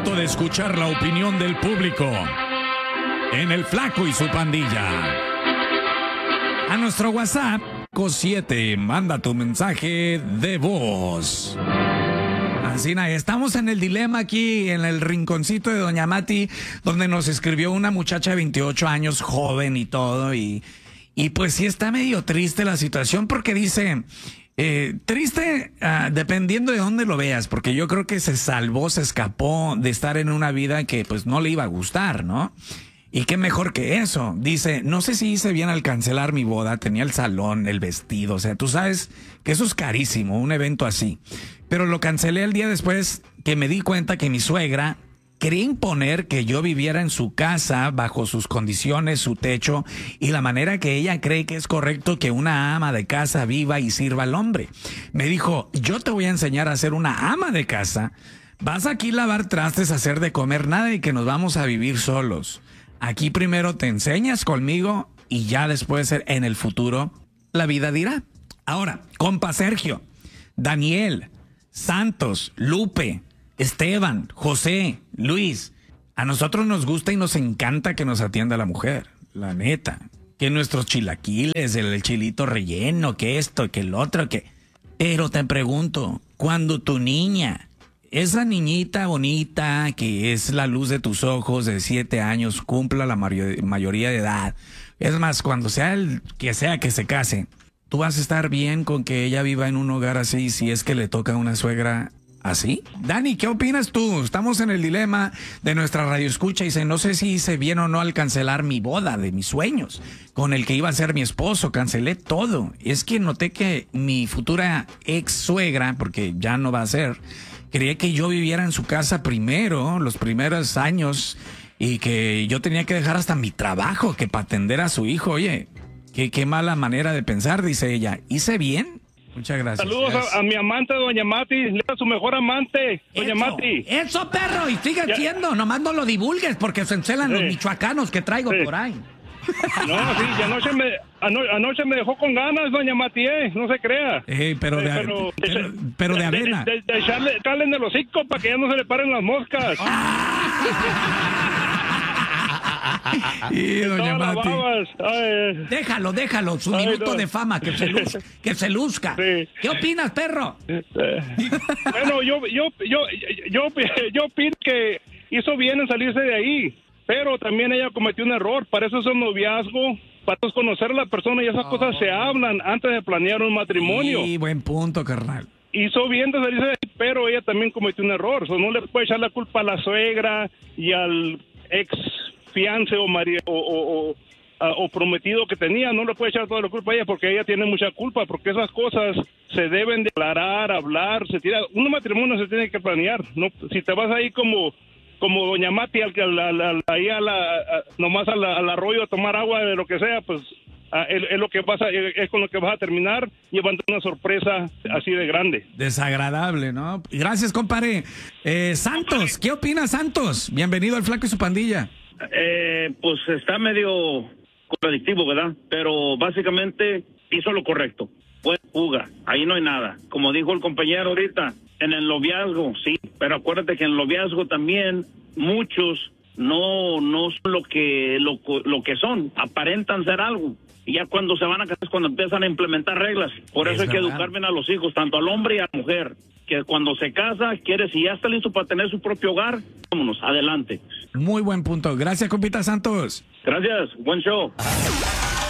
momento de escuchar la opinión del público en El Flaco y su Pandilla. A nuestro WhatsApp, 7, manda tu mensaje de voz. Así estamos en el dilema aquí, en el rinconcito de Doña Mati, donde nos escribió una muchacha de 28 años, joven y todo, y pues sí está medio triste la situación porque dice... triste, dependiendo de dónde lo veas, porque yo creo que se salvó, se escapó de estar en una vida que pues no le iba a gustar, ¿no? Y qué mejor que eso. Dice, no sé si hice bien al cancelar mi boda, tenía el salón, el vestido, o sea, tú sabes que eso es carísimo, un evento así. Pero lo cancelé el día después que me di cuenta que mi suegra quería imponer que yo viviera en su casa, bajo sus condiciones, su techo, y la manera que ella cree que es correcto que una ama de casa viva y sirva al hombre. Me dijo, yo te voy a enseñar a ser una ama de casa, vas aquí a lavar trastes, a hacer de comer, nada de que nos vamos a vivir solos. Aquí primero te enseñas conmigo y ya después en el futuro la vida dirá. Ahora, compa Sergio, Daniel, Santos, Lupe, Esteban, José, Luis, a nosotros nos gusta y nos encanta que nos atienda la mujer, la neta. Que nuestros chilaquiles, el chilito relleno, que esto, que el otro, que... Pero te pregunto, cuando tu niña, esa niñita bonita que es la luz de tus ojos de 7 años, cumpla la mayoría de edad, es más, cuando sea el que sea que se case, ¿tú vas a estar bien con que ella viva en un hogar así si es que le toca a una suegra así? Dani, ¿qué opinas tú? Estamos en el dilema de nuestra radioescucha y dice, no sé si hice bien o no al cancelar mi boda de mis sueños, con el que iba a ser mi esposo, cancelé todo. Es que noté que mi futura ex suegra, porque ya no va a ser, quería que yo viviera en su casa primero, los primeros años, y que yo tenía que dejar hasta mi trabajo, que para atender a su hijo. Oye, qué mala manera de pensar, dice ella. ¿Hice bien? Muchas gracias. Saludos a mi amante, Doña Mati, a su mejor amante, Doña Mati. Eso, perro, y sigue siendo, nomás no lo divulgues porque se encelan los michoacanos que traigo por ahí. No, sí, y anoche me dejó con ganas, Doña Mati, no se crea. Pero de avena. De echarle en el hocico para que ya no se le paren las moscas. Y Doña Mati. Déjalo, su minuto de fama, que se luzca. Sí. ¿Qué opinas, perro? Bueno, yo opino que hizo bien en salirse de ahí, pero también ella cometió un error. Para eso es un noviazgo, para conocer a la persona, y esas cosas se hablan antes de planear un matrimonio. Sí, buen punto, carnal. Hizo bien de salirse de ahí, pero ella también cometió un error. No le puede echar la culpa a la suegra y al ex fiance o prometido que tenía. No le puede echar toda la culpa a ella porque ella tiene mucha culpa, porque esas cosas se deben declarar, hablar, un matrimonio se tiene que planear. No, si te vas ahí como Doña Mati nomás al arroyo a tomar agua de lo que sea, pues es lo que pasa, es con lo que vas a terminar llevando una sorpresa así de grande. Desagradable, ¿no? Gracias, compadre. Santos, ¿qué opinas, Santos? Bienvenido al Flaco y su Pandilla. Pues está medio contradictivo, ¿verdad? Pero básicamente hizo lo correcto. Fue fuga, ahí no hay nada. Como dijo el compañero ahorita, en el noviazgo, sí, pero acuérdate que en el noviazgo también muchos no son lo que son, aparentan ser algo. Y ya cuando se van a casar es cuando empiezan a implementar reglas. Por eso hay que educar bien a los hijos, tanto al hombre y a la mujer. Que cuando se casa, si ya está listo para tener su propio hogar, vámonos, adelante. Muy buen punto. Gracias, compita Santos. Gracias, buen show.